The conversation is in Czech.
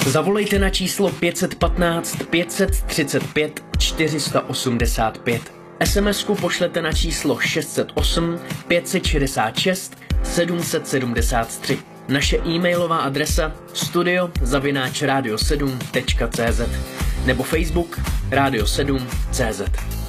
Zavolejte na číslo 515 535 485. SMS-ku pošlete na číslo 608 566 773. Naše e-mailová adresa studio@radio7.cz nebo Facebook Radio7.cz.